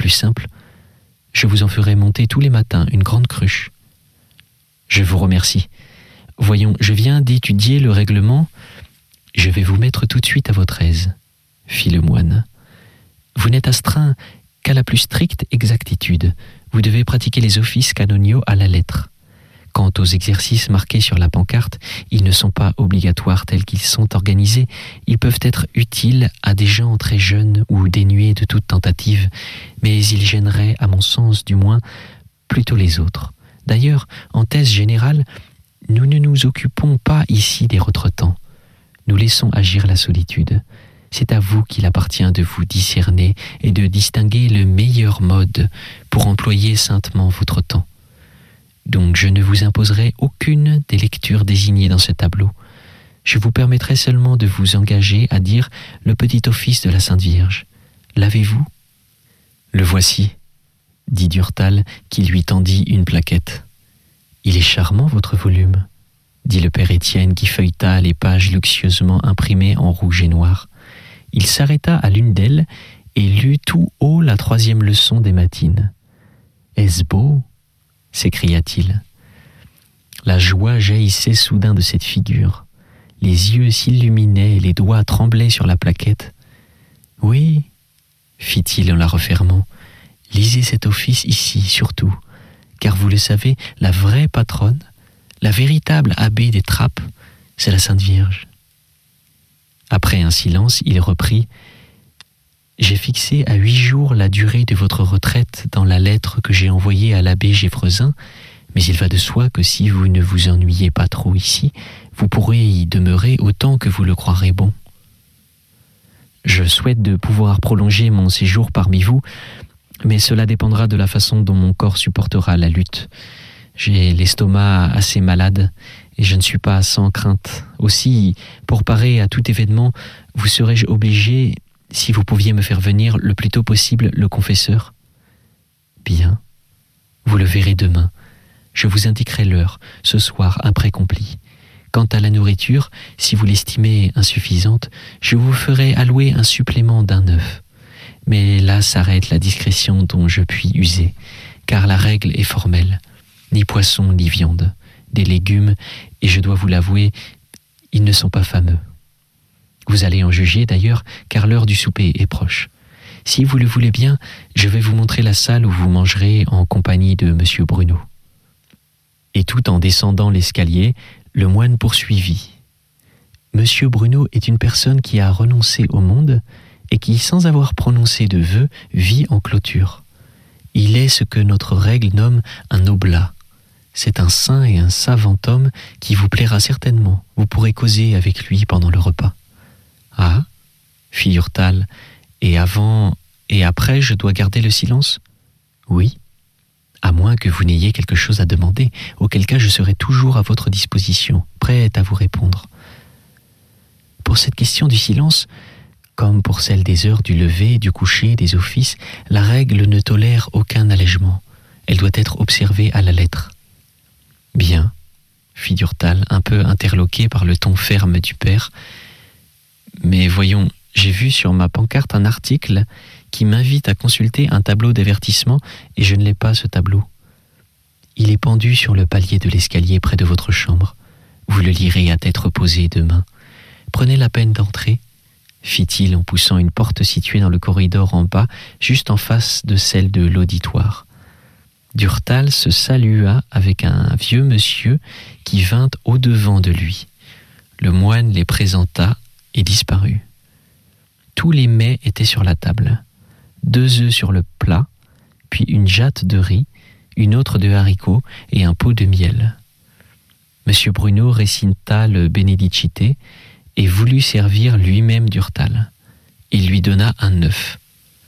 plus simple, je vous en ferai monter tous les matins une grande cruche. » »« Je vous remercie. Voyons, je viens d'étudier le règlement. Je vais vous mettre tout de suite à votre aise, » fit le moine. « Vous n'êtes astreint qu'à la plus stricte exactitude. Vous devez pratiquer les offices canoniaux à la lettre. Quant aux exercices marqués sur la pancarte, ils ne sont pas obligatoires tels qu'ils sont organisés. Ils peuvent être utiles à des gens très jeunes ou dénués de toute tentative, mais ils gêneraient, à mon sens du moins, plutôt les autres. D'ailleurs, en thèse générale, nous ne nous occupons pas ici des retretants. Nous laissons agir la solitude. C'est à vous qu'il appartient de vous discerner et de distinguer le meilleur mode pour employer saintement votre temps. Donc je ne vous imposerai aucune des lectures désignées dans ce tableau. Je vous permettrai seulement de vous engager à dire le petit office de la Sainte Vierge. L'avez-vous ? » »« Le voici, » dit Durtal, qui lui tendit une plaquette. « Il est charmant, votre volume, » dit le père Étienne, qui feuilleta les pages luxueusement imprimées en rouge et noir. Il s'arrêta à l'une d'elles et lut tout haut la 3e leçon des matines. « Est-ce beau ?» s'écria-t-il. La joie jaillissait soudain de cette figure. Les yeux s'illuminaient et les doigts tremblaient sur la plaquette. « Oui, » fit-il en la refermant, « lisez cet office ici, surtout, car vous le savez, la vraie patronne, la véritable abbé des Trappes, c'est la Sainte Vierge. » Après un silence, il reprit « J'ai fixé à 8 jours la durée de votre retraite dans la lettre que j'ai envoyée à l'abbé Gévrezin, mais il va de soi que si vous ne vous ennuyez pas trop ici, vous pourrez y demeurer autant que vous le croirez bon. Je souhaite de pouvoir prolonger mon séjour parmi vous, mais cela dépendra de la façon dont mon corps supportera la lutte. J'ai l'estomac assez malade et je ne suis pas sans crainte. Aussi, pour parer à tout événement, vous serais-je obligé, si vous pouviez me faire venir le plus tôt possible le confesseur ? » »« Bien, vous le verrez demain. Je vous indiquerai l'heure, ce soir après compli. Quant à la nourriture, si vous l'estimez insuffisante, je vous ferai allouer un supplément d'un œuf. Mais là s'arrête la discrétion dont je puis user, car la règle est formelle. Ni poisson ni viande, des légumes, et je dois vous l'avouer, ils ne sont pas fameux. Vous allez en juger d'ailleurs, car l'heure du souper est proche. Si vous le voulez bien, je vais vous montrer la salle où vous mangerez en compagnie de M. Bruno. » Et tout en descendant l'escalier, le moine poursuivit. « M. Bruno est une personne qui a renoncé au monde et qui, sans avoir prononcé de vœux, vit en clôture. Il est ce que notre règle nomme un oblat. C'est un saint et un savant homme qui vous plaira certainement. Vous pourrez causer avec lui pendant le repas. » »« Ah » fit Durtal, « et avant et après je dois garder le silence ?»« Oui, à moins que vous n'ayez quelque chose à demander, auquel cas je serai toujours à votre disposition, prêt à vous répondre. Pour cette question du silence, comme pour celle des heures du lever, du coucher, des offices, la règle ne tolère aucun allègement. Elle doit être observée à la lettre. »« Bien, » fit Durtal, un peu interloqué par le ton ferme du père. « Mais voyons, j'ai vu sur ma pancarte un article qui m'invite à consulter un tableau d'avertissement et je ne l'ai pas, ce tableau. Il est pendu sur le palier de l'escalier près de votre chambre. Vous le lirez à tête reposée demain. Prenez la peine d'entrer, » fit-il en poussant une porte située dans le corridor en bas, juste en face de celle de l'auditoire. Durtal se salua avec un vieux monsieur qui vint au-devant de lui. Le moine les présenta et disparut. Tous les mets étaient sur la table. 2 œufs sur le plat, puis une jatte de riz, une autre de haricots et un pot de miel. M. Bruno récita le Benedicite et voulut servir lui-même Durtal. Il lui donna un œuf.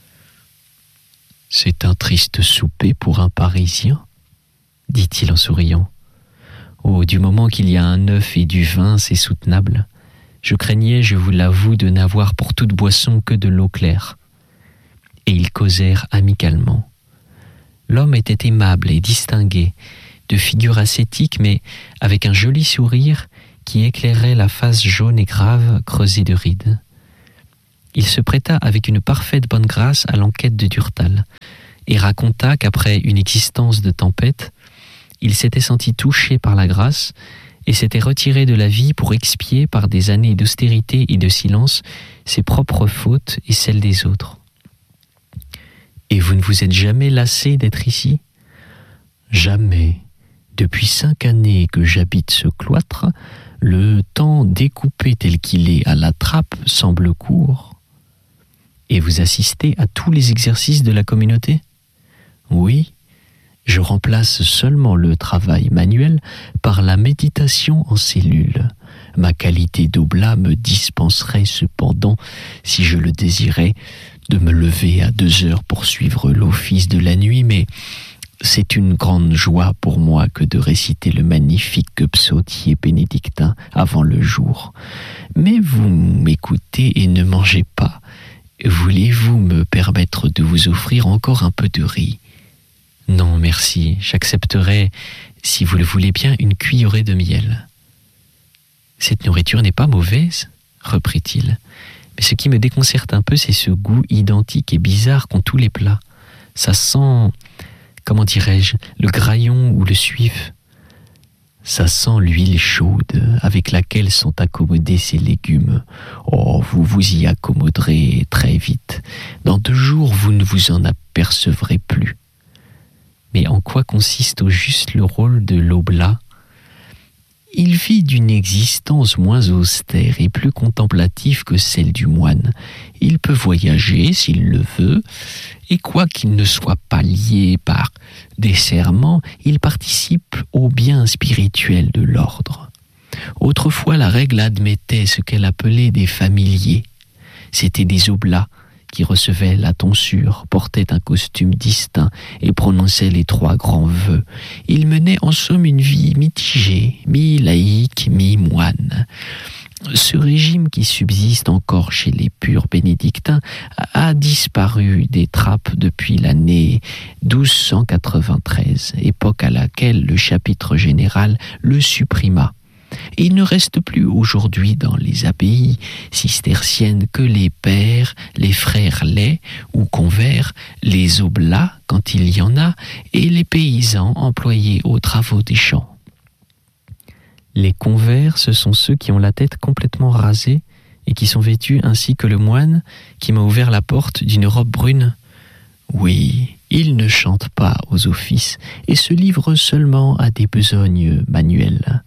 « C'est un triste souper pour un Parisien, » dit-il en souriant. « Oh, du moment qu'il y a un œuf et du vin, c'est soutenable. Je craignais, je vous l'avoue, de n'avoir pour toute boisson que de l'eau claire. » Et ils causèrent amicalement. L'homme était aimable et distingué, de figure ascétique, mais avec un joli sourire qui éclairait la face jaune et grave creusée de rides. Il se prêta avec une parfaite bonne grâce à l'enquête de Durtal. et raconta qu'après une existence de tempête, il s'était senti touché par la grâce et s'était retiré de la vie pour expier par des années d'austérité et de silence ses propres fautes et celles des autres. « Et vous ne vous êtes jamais lassé d'être ici ? » ?»« Jamais. Depuis 5 années que j'habite ce cloître, le temps découpé tel qu'il est à la trappe semble court. » »« Et vous assistez à tous les exercices de la communauté ? » ?»« Oui. Je remplace seulement le travail manuel par la méditation en cellule. Ma qualité d'oblat me dispenserait cependant, si je le désirais, de me lever à 2 heures pour suivre l'office de la nuit, mais c'est une grande joie pour moi que de réciter le magnifique psautier bénédictin avant le jour. Mais vous m'écoutez et ne mangez pas. Voulez-vous me permettre de vous offrir encore un peu de riz ? Non, merci, j'accepterai, si vous le voulez bien, une cuillerée de miel. Cette nourriture n'est pas mauvaise, reprit-il. Mais ce qui me déconcerte un peu, c'est ce goût identique et bizarre qu'ont tous les plats. Ça sent, comment dirais-je, le graillon ou le suif. Ça sent l'huile chaude avec laquelle sont accommodés ces légumes. Oh, vous vous y accommoderez très vite. Dans 2 jours, vous ne vous en apercevrez plus. Mais en quoi consiste au juste le rôle de l'oblat ? Il vit d'une existence moins austère et plus contemplative que celle du moine. Il peut voyager s'il le veut, et quoiqu'il ne soit pas lié par des serments, il participe au bien spirituel de l'ordre. Autrefois, la règle admettait ce qu'elle appelait des familiers. C'étaient des oblats qui recevaient la tonsure, portaient un costume distinct et prononçaient les 3 grands vœux. Ils menaient en somme une vie mitigée, mi-laïque, mi-moine. Ce régime qui subsiste encore chez les purs bénédictins a disparu des trappes depuis l'année 1293, époque à laquelle le chapitre général le supprima. Et il ne reste plus aujourd'hui dans les abbayes cisterciennes que les pères, les frères laits ou convers, les oblats quand il y en a, et les paysans employés aux travaux des champs. Les convers, ce sont ceux qui ont la tête complètement rasée et qui sont vêtus ainsi que le moine qui m'a ouvert la porte d'une robe brune. Oui, ils ne chantent pas aux offices et se livrent seulement à des besognes manuelles.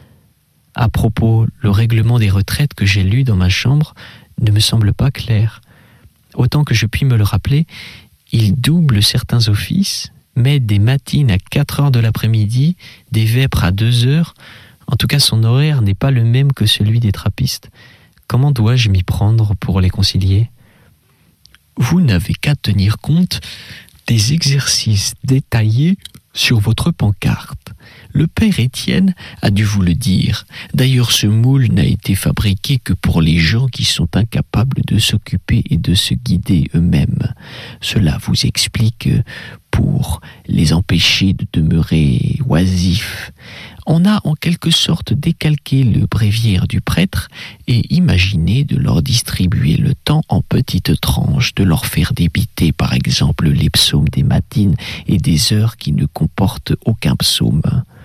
À propos, le règlement des retraites que j'ai lu dans ma chambre ne me semble pas clair. Autant que je puis me le rappeler, il double certains offices, met des matines à 4 heures de l'après-midi, des vêpres à 2 heures. En tout cas, son horaire n'est pas le même que celui des trappistes. Comment dois-je m'y prendre pour les concilier ? Vous n'avez qu'à tenir compte des exercices détaillés sur votre pancarte. Le père Étienne a dû vous le dire. D'ailleurs, ce moule n'a été fabriqué que pour les gens qui sont incapables de s'occuper et de se guider eux-mêmes. Cela vous explique pour les empêcher de demeurer oisifs. On a en quelque sorte décalqué le bréviaire du prêtre et imaginé de leur distribuer le temps en petites tranches, de leur faire débiter par exemple les psaumes des matines et des heures qui ne comportent aucun psaume.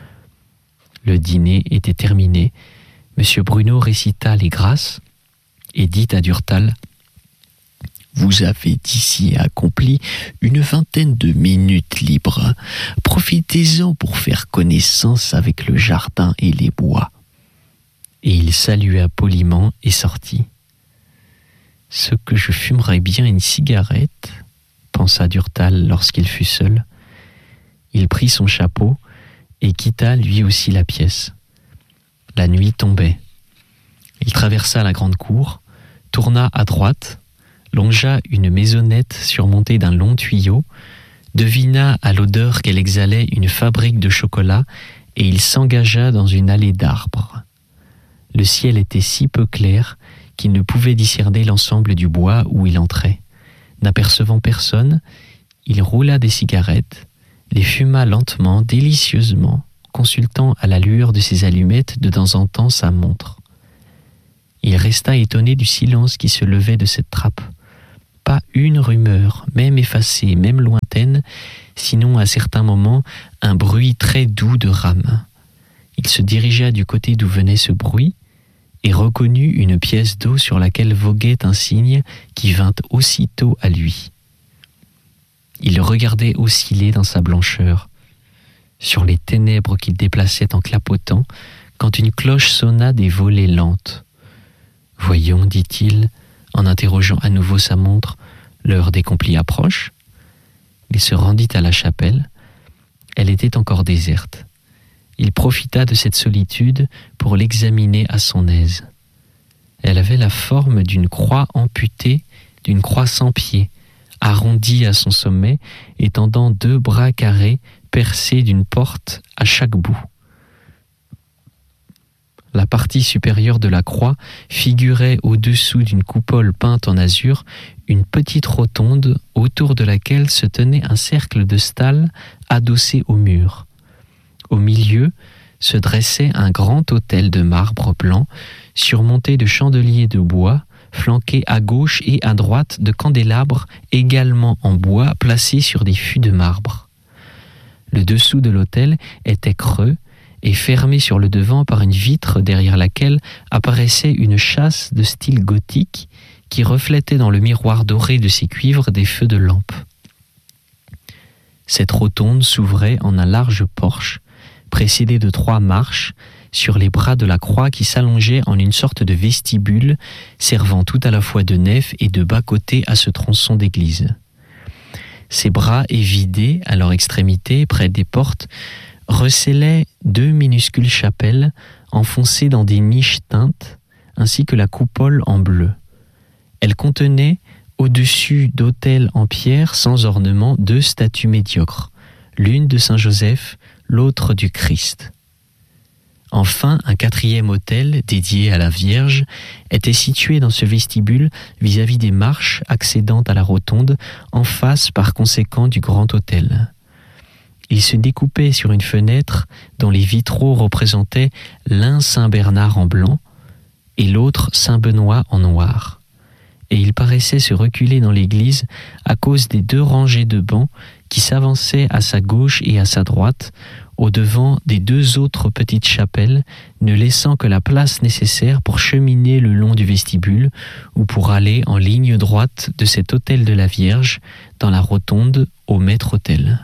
Le dîner était terminé. M. Bruno récita les grâces et dit à Durtal : « Vous avez d'ici accompli une 20aine de minutes libres. Profitez-en pour faire connaissance avec le jardin et les bois. » Et il salua poliment et sortit. « Ce que je fumerais bien une cigarette, » pensa Durtal lorsqu'il fut seul. Il prit son chapeau et quitta lui aussi la pièce. La nuit tombait. Il traversa la grande cour, tourna à droite, longea une maisonnette surmontée d'un long tuyau, devina à l'odeur qu'elle exhalait une fabrique de chocolat et il s'engagea dans une allée d'arbres. Le ciel était si peu clair qu'il ne pouvait discerner l'ensemble du bois où il entrait. N'apercevant personne, il roula des cigarettes, les fuma lentement, délicieusement, consultant à la lueur de ses allumettes de temps en temps sa montre. Il resta étonné du silence qui se levait de cette trappe. pas une rumeur, même effacée, même lointaine, sinon à certains moments un bruit très doux de rames. Il se dirigea du côté d'où venait ce bruit et reconnut une pièce d'eau sur laquelle voguait un cygne qui vint aussitôt à lui. Il le regardait osciller dans sa blancheur, sur les ténèbres qu'il déplaçait en clapotant, quand une cloche sonna des volées lentes. « Voyons, dit-il, en interrogeant à nouveau sa montre, l'heure des complis approche. » Il se rendit à la chapelle. Elle était encore déserte. Il profita de cette solitude pour l'examiner à son aise. Elle avait la forme d'une croix amputée, d'une croix sans pied, arrondie à son sommet et tendant 2 bras carrés percés d'une porte à chaque bout. La partie supérieure de la croix figurait au-dessous d'une coupole peinte en azur une petite rotonde autour de laquelle se tenait un cercle de stalles adossé au mur. Au milieu se dressait un grand autel de marbre blanc surmonté de chandeliers de bois, flanqué à gauche et à droite de candélabres également en bois placés sur des fûts de marbre. Le dessous de l'autel était creux et fermé sur le devant par une vitre derrière laquelle apparaissait une châsse de style gothique qui reflétait dans le miroir doré de ses cuivres des feux de lampe. Cette rotonde s'ouvrait en un large porche, précédé de 3 marches, sur les bras de la croix qui s'allongeaient en une sorte de vestibule, servant tout à la fois de nef et de bas-côté à ce tronçon d'église. Ces bras évidés, à leur extrémité, près des portes, recélaient 2 minuscules chapelles enfoncées dans des niches teintes, ainsi que la coupole en bleu. Elles contenaient, au-dessus d'autels en pierre sans ornement, 2 statues médiocres, l'une de Saint Joseph, l'autre du Christ. Enfin, un 4e autel, dédié à la Vierge, était situé dans ce vestibule vis-à-vis des marches accédant à la rotonde, en face par conséquent du grand autel. Il se découpait sur une fenêtre dont les vitraux représentaient l'un Saint Bernard en blanc et l'autre Saint Benoît en noir. Et il paraissait se reculer dans l'église à cause des 2 rangées de bancs qui s'avançaient à sa gauche et à sa droite, au-devant des 2 autres petites chapelles, ne laissant que la place nécessaire pour cheminer le long du vestibule ou pour aller en ligne droite de cet autel de la Vierge dans la rotonde au maître-autel.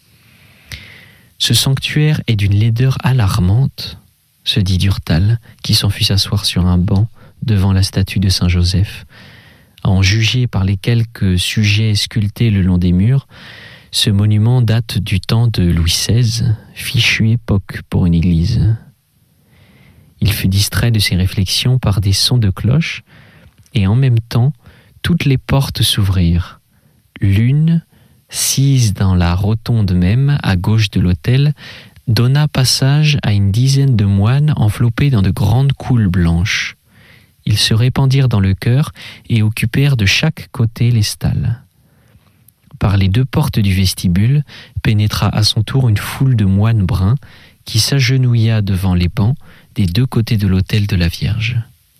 Ce sanctuaire est d'une laideur alarmante, se dit Durtal, qui s'en fut s'asseoir sur un banc devant la statue de Saint Joseph. À en juger par les quelques sujets sculptés le long des murs, ce monument date du temps de Louis XVI, fichue époque pour une église. Il fut distrait de ses réflexions par des sons de cloche, et en même temps, toutes les portes s'ouvrirent. L'une, sise dans la rotonde même, à gauche de l'autel, donna passage à une dizaine de moines enveloppés dans de grandes coules blanches. Ils se répandirent dans le chœur et occupèrent de chaque côté les stalles. Par les 2 portes du vestibule pénétra à son tour une foule de moines bruns qui s'agenouilla devant les bancs des 2 côtés de l'autel de la Vierge.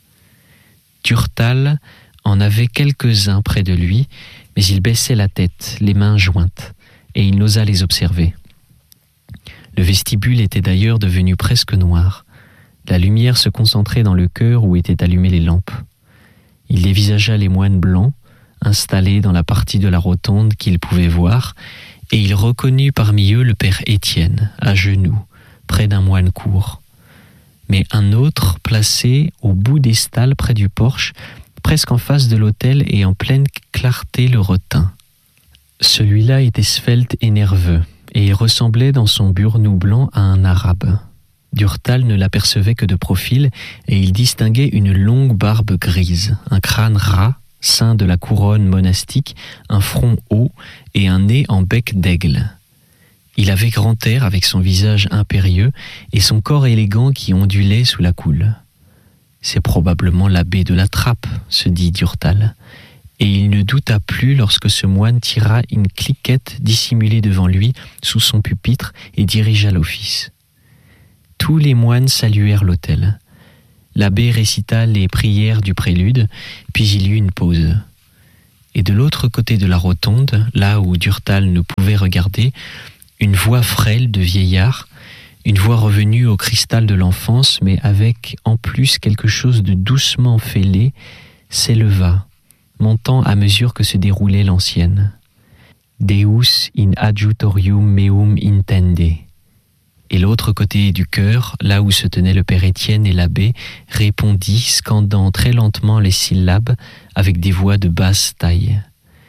Durtal en avait quelques-uns près de lui, mais il baissait la tête, les mains jointes, et il n'osa les observer. Le vestibule était d'ailleurs devenu presque noir. La lumière se concentrait dans le chœur où étaient allumées les lampes. Il dévisagea les moines blancs, installés dans la partie de la rotonde qu'il pouvait voir, et il reconnut parmi eux le père Étienne, à genoux, près d'un moine court. Mais un autre, placé au bout des stalles près du porche, presque en face de l'autel et en pleine clarté, le retint. Celui-là était svelte et nerveux, et il ressemblait dans son burnous blanc à un arabe. Durtal ne l'apercevait que de profil, et il distinguait une longue barbe grise, un crâne ras, ceint de la couronne monastique, un front haut et un nez en bec d'aigle. Il avait grand air avec son visage impérieux et son corps élégant qui ondulait sous la coule. « C'est probablement l'abbé de la Trappe », se dit Durtal, et il ne douta plus lorsque ce moine tira une cliquette dissimulée devant lui sous son pupitre et dirigea l'office. Tous les moines saluèrent l'autel. L'abbé récita les prières du prélude, puis il y eut une pause. Et de l'autre côté de la rotonde, là où Durtal ne pouvait regarder, une voix frêle de vieillard, une voix revenue au cristal de l'enfance, mais avec en plus quelque chose de doucement fêlé, s'éleva, montant à mesure que se déroulait l'ancienne. Deus in adjutorium meum intende. Et l'autre côté du chœur, là où se tenaient le père Étienne et l'abbé, répondit, scandant très lentement les syllabes avec des voix de basse taille.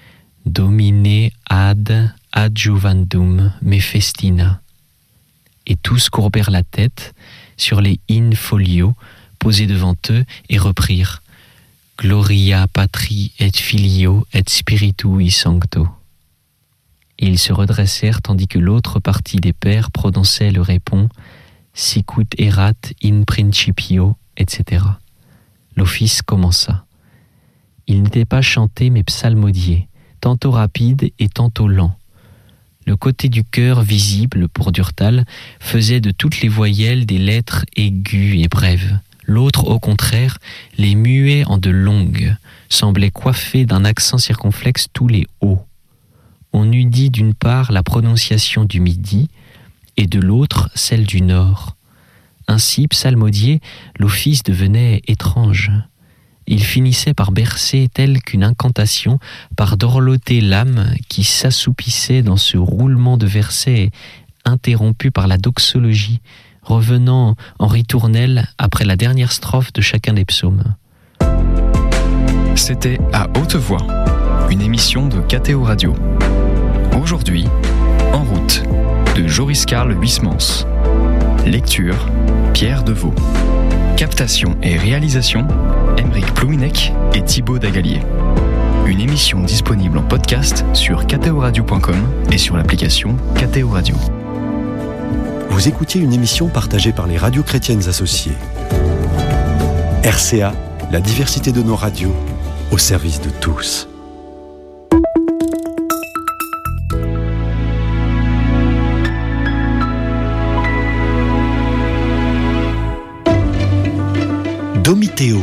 Domine ad adjuvandum me festina. Et tous courbèrent la tête sur les in folio posés devant eux et reprirent Gloria patri et filio et spiritui sancto. Et ils se redressèrent tandis que l'autre partie des pères prononçait le répond Sicut erat in principio, etc. L'office commença. Il n'était pas chanté mais psalmodié, tantôt rapide et tantôt lent. Le côté du chœur visible pour Durtal faisait de toutes les voyelles des lettres aiguës et brèves. L'autre, au contraire, les muait en de longues, semblait coiffer d'un accent circonflexe tous les hauts. On eût dit d'une part la prononciation du midi et de l'autre celle du nord. Ainsi, psalmodié, l'office devenait étrange. Il finissait par bercer telle qu'une incantation, par dorloter l'âme qui s'assoupissait dans ce roulement de versets interrompu par la doxologie, revenant en ritournelle après la dernière strophe de chacun des psaumes. C'était À haute voix, une émission de KTO Radio. Aujourd'hui, En route, de Joris Karl Huysmans. Lecture, Pierre Deveau. Captation et réalisation, Aymeric Plouminec et Thibaut Dagalier. Une émission disponible en podcast sur ktoradio.com et sur l'application KTO Radio. Vous écoutiez une émission partagée par les radios chrétiennes associées. RCA, la diversité de nos radios, au service de tous. Domiteo.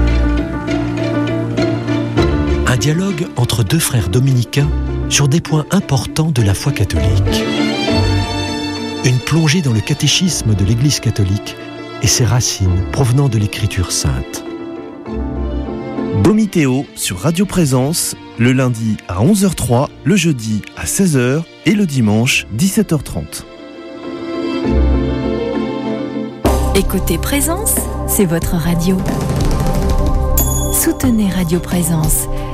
Un dialogue entre deux frères dominicains sur des points importants de la foi catholique. Une plongée dans le catéchisme de l'Église catholique et ses racines provenant de l'Écriture sainte. Domiteo sur Radio Présence, le lundi à 11h03, le jeudi à 16h et le dimanche 17h30. Écoutez Présence, c'est votre radio. Soutenez Radio Présence.